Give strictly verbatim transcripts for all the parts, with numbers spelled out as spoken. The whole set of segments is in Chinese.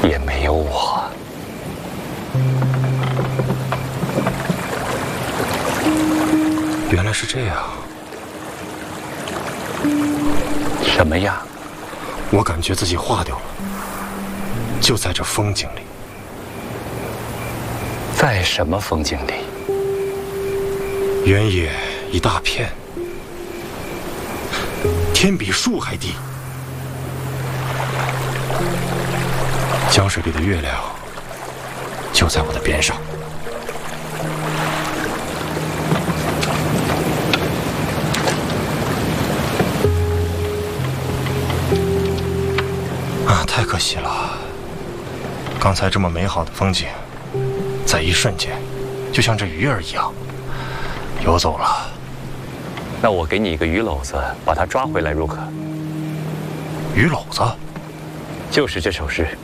也没有我。 原来是这样。 什么呀？ 我感觉自己化掉了，就在这风景里。 在什么风景里？ 原野一大片，天比树还低。江水里的月亮就在我的边上。啊，太可惜了！刚才这么美好的风景，在一瞬间，就像这鱼儿一样游走了。 那我给你一个鱼篓子，把它抓回来如何？ 鱼篓子？ 就是这首诗。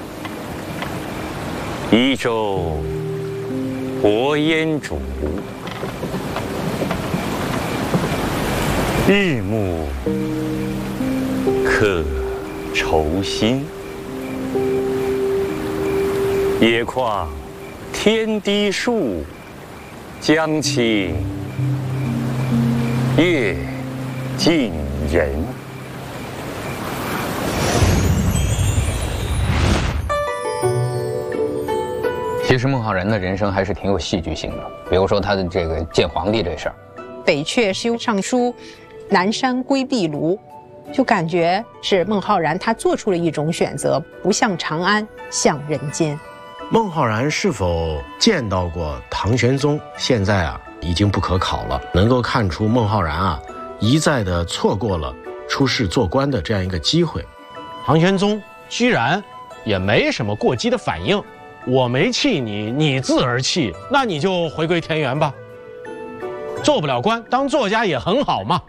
一舟泊烟渚，日暮客愁新。野旷天低树，江清月近人。 其实孟浩然的人生还是挺有戏剧性的，比如说他的这个见皇帝这事儿， 北阙修尚书，南山归壁庐，就感觉是孟浩然他做出了一种选择，不向长安，向人间。 孟浩然是否见到过唐玄宗，现在啊已经不可考了。能够看出孟浩然啊一再的错过了出仕做官的这样一个机会。 唐玄宗居然也没什么过激的反应。我没气你，你自而气，那你就回归田园吧。做不了官，当作家也很好嘛。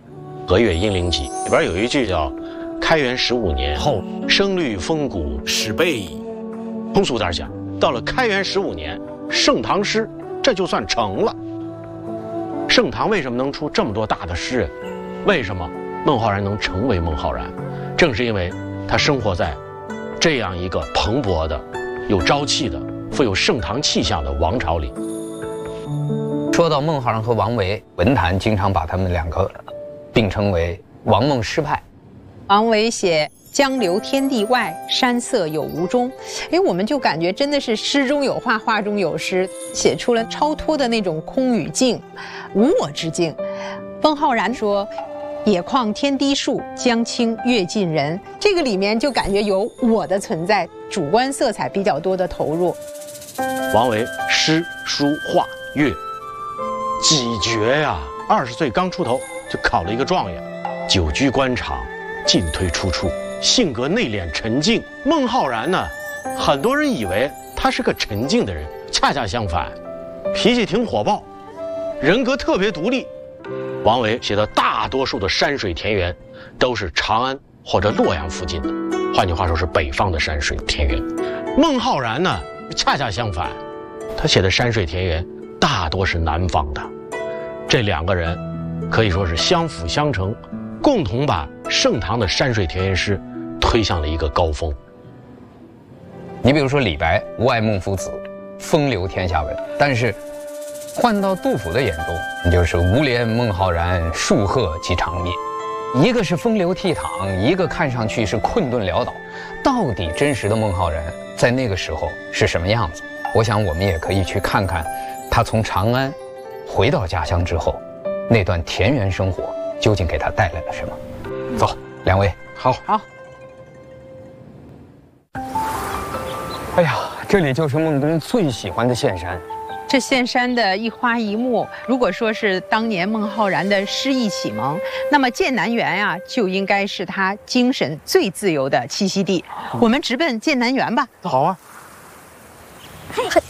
《和岳英灵集》里边有一句叫“开元十五年后，声律风骨始备矣”。通俗点讲，到了开元十五年，盛唐诗这就算成了。盛唐为什么能出这么多大的诗人？为什么孟浩然能成为孟浩然？正是因为他生活在这样一个蓬勃的、有朝气的、富有盛唐气象的王朝里。 说到孟浩然和王维，文坛经常把他们两个并称为王孟诗派。 王维写江流天地外，山色有无中，哎，我们就感觉真的是诗中有画，画中有诗，写出了超脱的那种空与静、无我之境。孟浩然说野旷天低树，江清月近人，这个里面就感觉有我的存在，主观色彩比较多的投入。 王维诗书画乐几绝呀！二十岁刚出头就考了一个状元，久居官场，进退出处，性格内敛沉静。孟浩然呢，很多人以为他是个沉静的人，恰恰相反，脾气挺火爆，人格特别独立。王维写的大多数的山水田园都是长安或者洛阳附近的，换句话说是北方的山水田园。孟浩然呢，恰恰相反，他写的山水田园大多是南方的。这两个人可以说是相辅相成，共同把盛唐的山水田园诗推向了一个高峰。 你比如说李白无爱孟夫子，风流天下闻，但是换到杜甫的眼中，那就是无怜孟浩然，树鹤其长灭。一个是风流倜傥，一个看上去是困顿潦倒。到底真实的孟浩然在那个时候是什么样子？我想我们也可以去看看，他从长安回到家乡之后，那段田园生活究竟给他带来了什么？走，两位， 好， 好。 哎呀，这里就是孟冬最喜欢的岘山。 这岘山的一花一木，如果说是当年孟浩然的诗意启蒙，那么剑南园啊，就应该是他精神最自由的栖息地。我们直奔剑南园吧。 好啊。 嘿，嘿，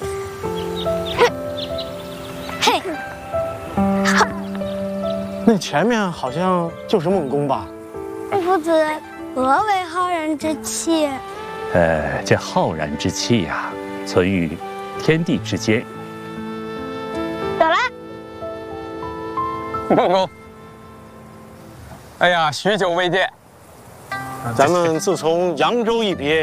嘿，嘿， 那前面好像就是孟宫吧？ 夫子，何为浩然之气？ 呃，这浩然之气呀、啊，存于天地之间。 走了。 孟公，哎呀，许久未见。 咱们自从扬州一别。